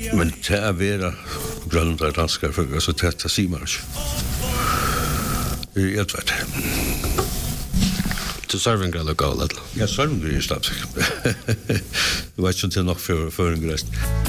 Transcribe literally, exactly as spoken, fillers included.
Men det er vera grønlandar danskar, for altså det er sier ikke. Jeg vet det. Til servinger eller gå, eller? Ja, servinger er stadig. Jeg vet ikke om det er nok for en grøst.